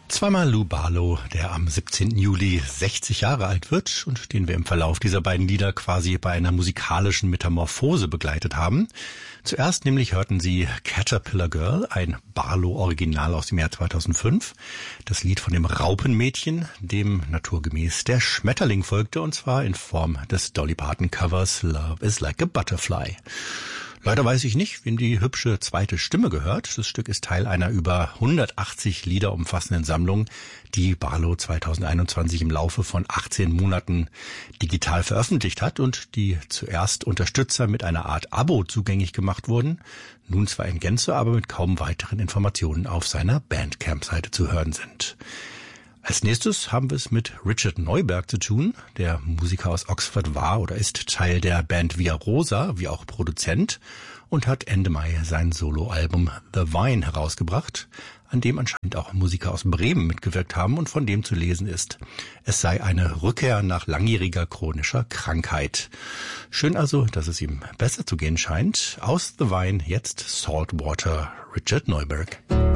Zweimal Lou Barlow, der am 17. Juli 60 Jahre alt wird und den wir im Verlauf dieser beiden Lieder quasi bei einer musikalischen Metamorphose begleitet haben. Zuerst nämlich hörten Sie Caterpillar Girl, ein Barlow-Original aus dem Jahr 2005. Das Lied von dem Raupenmädchen, dem naturgemäß der Schmetterling folgte, und zwar in Form des Dolly Parton-Covers Love is Like a Butterfly. Leider weiß ich nicht, wem die hübsche zweite Stimme gehört. Das Stück ist Teil einer über 180 Lieder umfassenden Sammlung, die Barlow 2021 im Laufe von 18 Monaten digital veröffentlicht hat und die zuerst Unterstützer mit einer Art Abo zugänglich gemacht wurden, nun zwar in Gänze, aber mit kaum weiteren Informationen auf seiner Bandcamp-Seite zu hören sind. Als nächstes haben wir es mit Richard Neuberg zu tun. Der Musiker aus Oxford war oder ist Teil der Band Via Rosa, wie auch Produzent, und hat Ende Mai sein Soloalbum The Vine herausgebracht, an dem anscheinend auch Musiker aus Bremen mitgewirkt haben und von dem zu lesen ist, es sei eine Rückkehr nach langjähriger chronischer Krankheit. Schön also, dass es ihm besser zu gehen scheint. Aus The Vine jetzt Saltwater, Richard Neuberg.